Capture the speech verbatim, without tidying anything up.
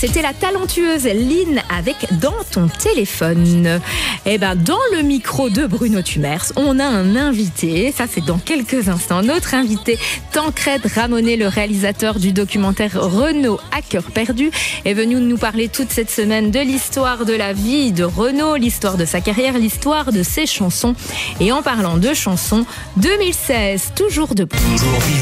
c'était la talentueuse Lynn avec Dans ton téléphone. Eh ben, dans le micro de Bruno Tumers, on a un invité. Ça, c'est dans quelques instants. Notre invité, Tancred Ramonet, le réalisateur du documentaire Renaud à cœur perdu, est venu nous parler toute cette semaine de l'histoire de la vie de Renaud, l'histoire de sa carrière, l'histoire de ses chansons. Et en parlant de chansons, deux mille seize, toujours debout. Toujours vivant.